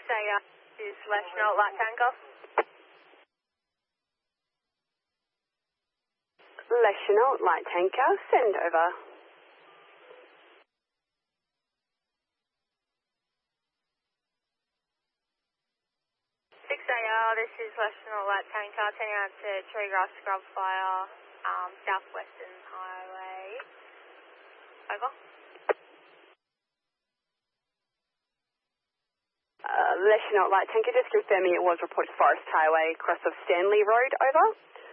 6AR is National Light Tanker. National Light Tanker, send over. 6AR, this is National Light Tanker, turning out to Treegrass Scrub Fire, Southwestern Highway. Over. National Light Tanker, just confirming it was reported Forest Highway, cross of Stanley Road, over.